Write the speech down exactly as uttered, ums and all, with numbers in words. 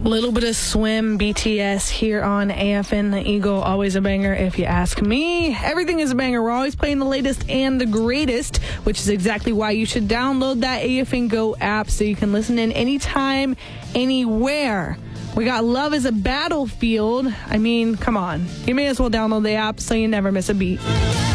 A little bit of Swim, B T S here on A F N The Eagle. Always a banger if you ask me. Everything is a banger. We're always playing the latest and the greatest, which is exactly why you should download that A F N Go app so you can listen in anytime, anywhere. We got Love is a Battlefield. I mean, come on. You may as well download the app so you never miss a beat.